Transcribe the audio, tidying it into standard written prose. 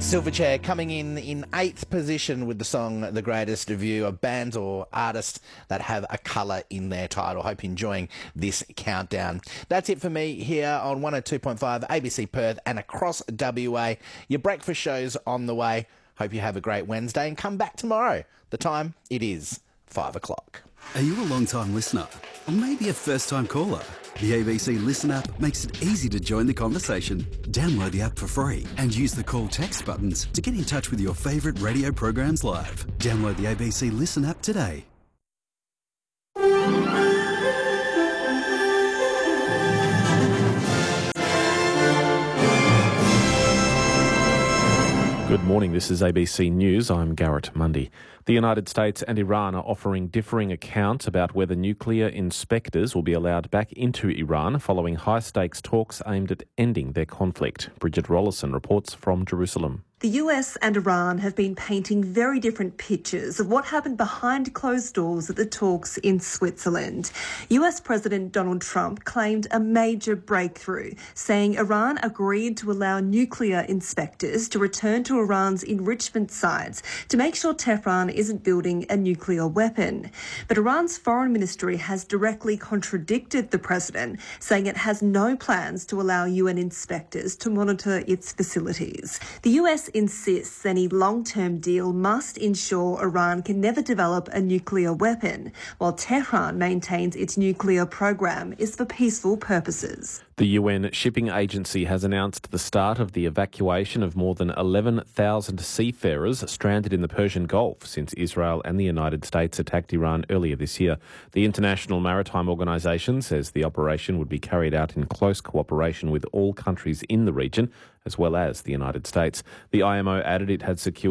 Silverchair coming in 8th position with the song The Greatest of You, of bands or artists that have a colour in their title. Hope you're enjoying this countdown. That's it for me here on 102.5 ABC Perth and across WA. Your breakfast show's on the way. Hope you have a great Wednesday and come back tomorrow. The time, it is 5 o'clock. Are you a long-time listener? Or maybe a first-time caller? The ABC Listen app makes it easy to join the conversation. Download the app for free and use the call text buttons to get in touch with your favourite radio programs live. Download the ABC Listen app today. Good morning, this is ABC News. I'm Garrett Mundy. The United States and Iran are offering differing accounts about whether nuclear inspectors will be allowed back into Iran following high-stakes talks aimed at ending their conflict. Bridget Rollison reports from Jerusalem. The US and Iran have been painting very different pictures of what happened behind closed doors at the talks in Switzerland. US President Donald Trump claimed a major breakthrough, saying Iran agreed to allow nuclear inspectors to return to Iran's enrichment sites to make sure Tehran isn't building a nuclear weapon. But Iran's foreign ministry has directly contradicted the president, saying it has no plans to allow UN inspectors to monitor its facilities. The US insists any long-term deal must ensure Iran can never develop a nuclear weapon, while Tehran maintains its nuclear program is for peaceful purposes. The UN Shipping Agency has announced the start of the evacuation of more than 11,000 seafarers stranded in the Persian Gulf since Israel and the United States attacked Iran earlier this year. The International Maritime Organization says the operation would be carried out in close cooperation with all countries in the region, as well as the United States. The IMO added it had secured